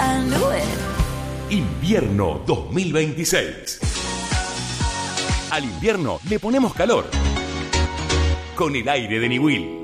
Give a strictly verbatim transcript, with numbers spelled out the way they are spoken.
I knew it. Invierno dos mil veintiséis. Al invierno le ponemos calor. Con el aire de Niwil.